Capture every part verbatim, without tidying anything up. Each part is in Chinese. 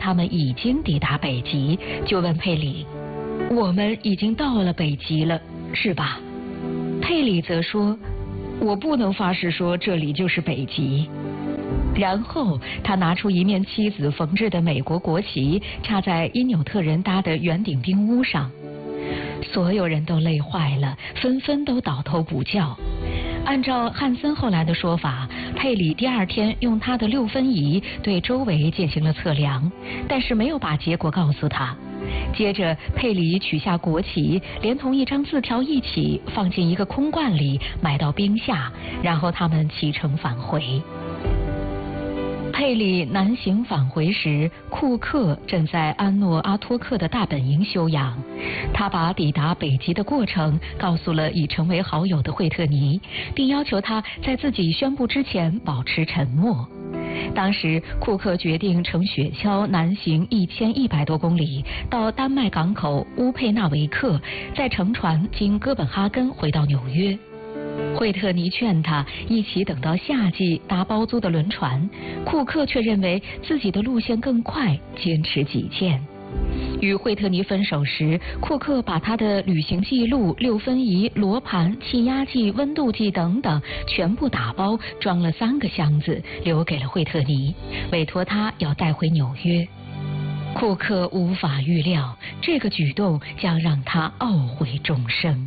他们已经抵达北极，就问佩里：“我们已经到了北极了，是吧？”佩里则说：“我不能发誓说这里就是北极。”然后他拿出一面妻子缝制的美国国旗，插在因纽特人搭的圆顶冰屋上。所有人都累坏了，纷纷都倒头补觉。按照汉森后来的说法，佩里第二天用他的六分仪对周围进行了测量，但是没有把结果告诉他。接着佩里取下国旗，连同一张字条一起放进一个空罐里，埋到冰下，然后他们启程返回。佩里南行返回时，库克正在安诺阿托克的大本营休养。他把抵达北极的过程告诉了已成为好友的惠特尼，并要求他在自己宣布之前保持沉默。当时库克决定乘雪橇南行一千一百多公里，到丹麦港口乌佩纳维克，再乘船经哥本哈根回到纽约。惠特尼劝他一起等到夏季搭包租的轮船，库克却认为自己的路线更快，坚持己见。与惠特尼分手时，库克把他的旅行记录、六分仪、罗盘、气压计、温度计等等全部打包装了三个箱子，留给了惠特尼，委托他要带回纽约。库克无法预料，这个举动将让他懊悔终生。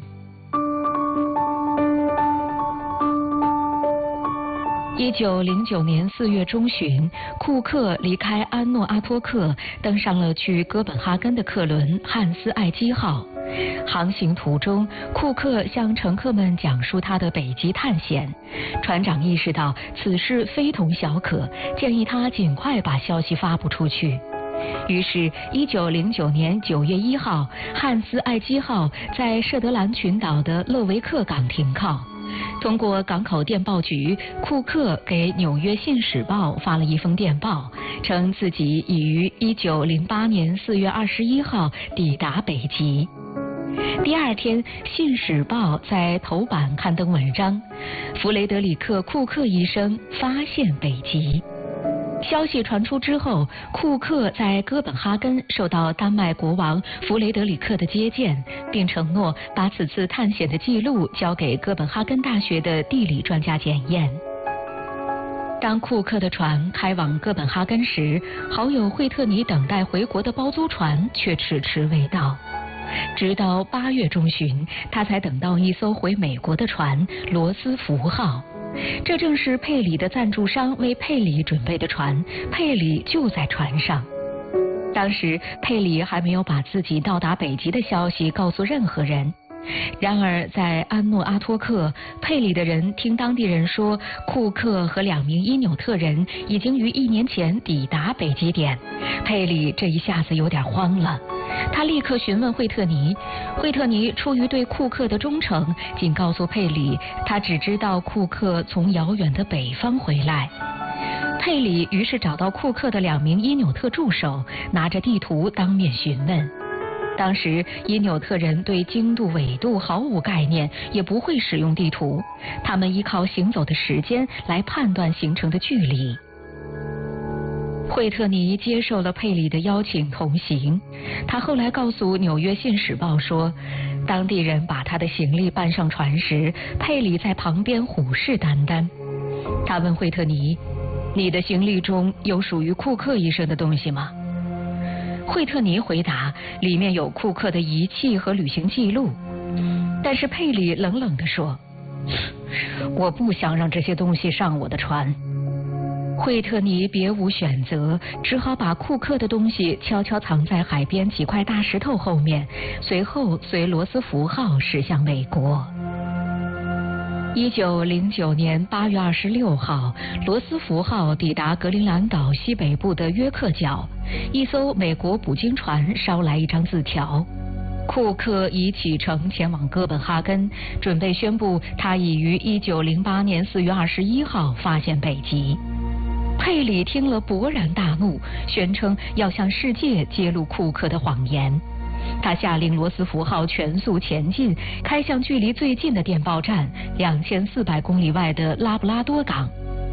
一九零九年四月中旬，库克离开安诺阿托克，登上了去哥本哈根的客轮汉斯艾基号。航行途中，库克向乘客们讲述他的北极探险。船长意识到此事非同小可，建议他尽快把消息发布出去。于是一九零九年九月一号，汉斯艾基号在舍德兰群岛的勒维克港停靠。通过港口电报局，库克给《纽约信使报》发了一封电报，称自己已于一九零八年四月二十一号抵达北极。第二天，《信使报》在头版刊登文章：弗雷德里克·库克医生发现北极。消息传出之后，库克在哥本哈根受到丹麦国王弗雷德里克的接见，并承诺把此次探险的记录交给哥本哈根大学的地理专家检验。当库克的船开往哥本哈根时，好友惠特尼等待回国的包租船却迟迟未到。直到八月中旬，他才等到一艘回美国的船罗斯福号。这正是佩里的赞助商为佩里准备的船，佩里就在船上。当时佩里还没有把自己到达北极的消息告诉任何人。然而在安诺阿托克，佩里的人听当地人说，库克和两名因纽特人已经于一年前抵达北极点。佩里这一下子有点慌了，他立刻询问惠特尼。惠特尼出于对库克的忠诚，仅告诉佩里他只知道库克从遥远的北方回来。佩里于是找到库克的两名因纽特助手，拿着地图当面询问。当时因纽特人对经度纬度毫无概念，也不会使用地图，他们依靠行走的时间来判断行程的距离。惠特尼接受了佩里的邀请同行。他后来告诉《纽约信使报》说，当地人把他的行李搬上船时，佩里在旁边虎视眈眈。他问惠特尼：“你的行李中有属于库克医生的东西吗？”惠特尼回答：“里面有库克的仪器和旅行记录。”但是佩里冷冷地说：“我不想让这些东西上我的船。”惠特尼别无选择，只好把库克的东西悄悄藏在海边几块大石头后面，随后随罗斯福号驶向美国。一九零九年八月二十六号，罗斯福号抵达格陵兰岛西北部的约克角，一艘美国捕鲸船捎来一张字条。库克已启程前往哥本哈根，准备宣布他已于一九零八年四月二十一号发现北极。佩里听了勃然大怒，宣称要向世界揭露库克的谎言。他下令罗斯福号全速前进，开向距离最近的电报站两千四百公里外的拉布拉多港。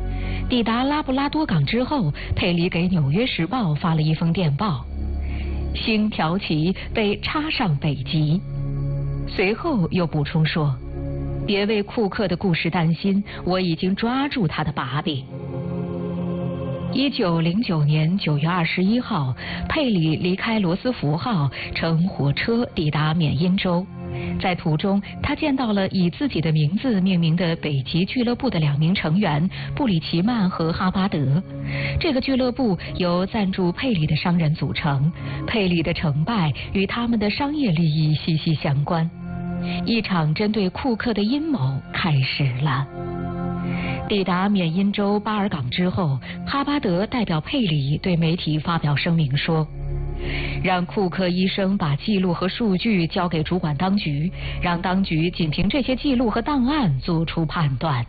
抵达拉布拉多港之后，佩里给《纽约时报》发了一封电报，星条旗被插上北极。随后又补充说，别为库克的故事担心，我已经抓住他的把柄。一九零九年九月二十一号，佩里离开罗斯福号，乘火车抵达缅因州。在途中，他见到了以自己的名字命名的北极俱乐部的两名成员布里奇曼和哈巴德。这个俱乐部由赞助佩里的商人组成，佩里的成败与他们的商业利益息息相关。一场针对库克的阴谋开始了。抵达缅因州巴尔港之后，哈巴德代表佩里对媒体发表声明说，让库克医生把记录和数据交给主管当局，让当局仅凭这些记录和档案做出判断。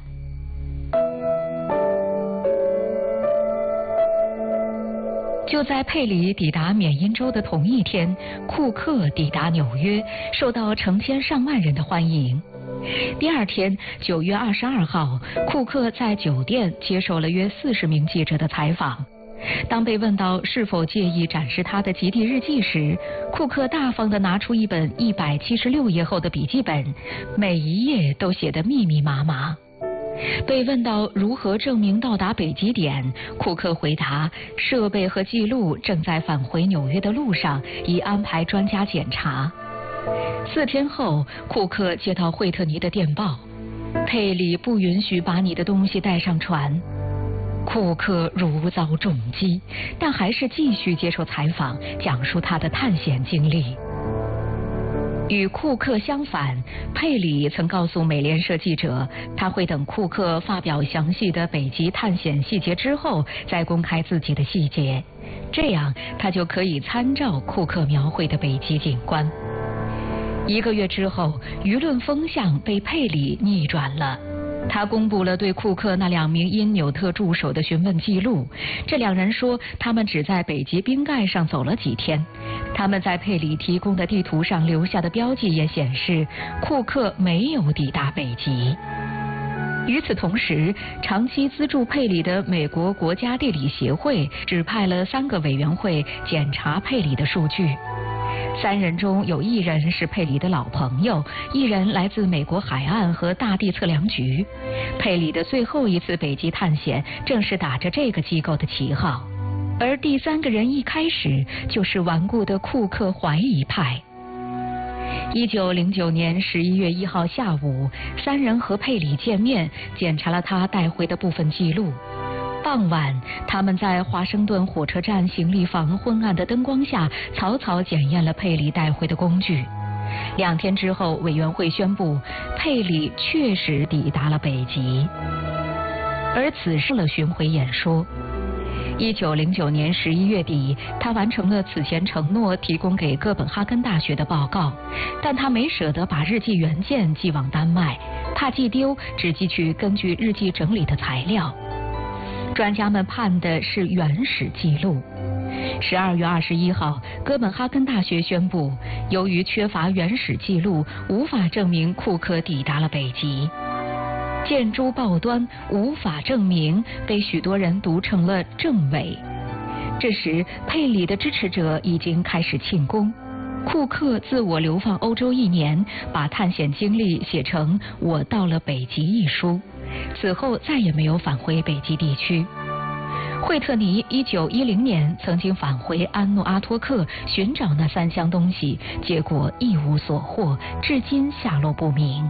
就在佩里抵达缅因州的同一天，库克抵达纽约，受到成千上万人的欢迎。第二天，九月二十二号，库克在酒店接受了约四十名记者的采访。当被问到是否介意展示他的极地日记时，库克大方地拿出一本一百七十六页厚的笔记本，每一页都写得密密麻麻。被问到如何证明到达北极点，库克回答，设备和记录正在返回纽约的路上，已安排专家检查。四天后，库克接到惠特尼的电报，佩里不允许把你的东西带上船。库克如遭重击，但还是继续接受采访，讲述他的探险经历。与库克相反，佩里曾告诉美联社记者，他会等库克发表详细的北极探险细节之后，再公开自己的细节，这样他就可以参照库克描绘的北极景观。一个月之后，舆论风向被佩里逆转了。他公布了对库克那两名因纽特助手的询问记录。这两人说，他们只在北极冰盖上走了几天。他们在佩里提供的地图上留下的标记也显示，库克没有抵达北极。与此同时，长期资助佩里的美国国家地理协会指派了三个委员会检查佩里的数据。三人中有一人是佩里的老朋友，一人来自美国海岸和大地测量局。佩里的最后一次北极探险正是打着这个机构的旗号，而第三个人一开始就是顽固的库克怀疑派。一九零九年十一月一号下午，三人和佩里见面，检查了他带回的部分记录。傍晚，他们在华盛顿火车站行李房昏暗的灯光下，草草检验了佩里带回的工具。两天之后，委员会宣布，佩里确实抵达了北极。而此时了巡回演说。一九零九年十一月底，他完成了此前承诺提供给哥本哈根大学的报告，但他没舍得把日记原件寄往丹麦，怕寄丢，只寄去根据日记整理的材料。专家们盼的是原始记录。十二月二十一号，哥本哈根大学宣布，由于缺乏原始记录，无法证明库克抵达了北极。见诸报端，无法证明被许多人读成了证伪。这时，佩里的支持者已经开始庆功。库克自我流放欧洲一年，把探险经历写成《我到了北极》一书。此后再也没有返回北极地区。惠特尼一九一零年曾经返回安诺阿托克寻找那三箱东西，结果一无所获，至今下落不明。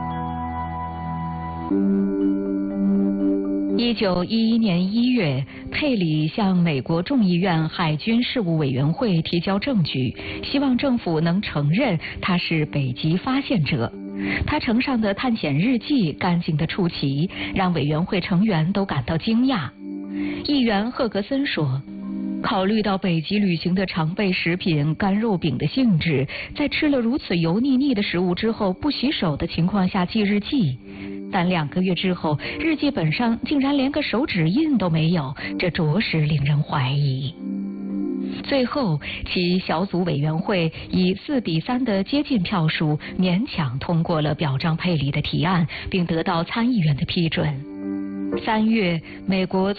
一九一一年一月，佩里向美国众议院海军事务委员会提交证据，希望政府能承认他是北极发现者。他呈上的探险日记干净得出奇，让委员会成员都感到惊讶。议员赫格森说，考虑到北极旅行的常备食品干肉饼的性质，在吃了如此油腻腻的食物之后不洗手的情况下记日记，但两个月之后日记本上竟然连个手指印都没有，这着实令人怀疑。最后，其小组委员会以四比三的接近票数，勉强通过了表彰佩里的提案，并得到参议员的批准。 三月，美国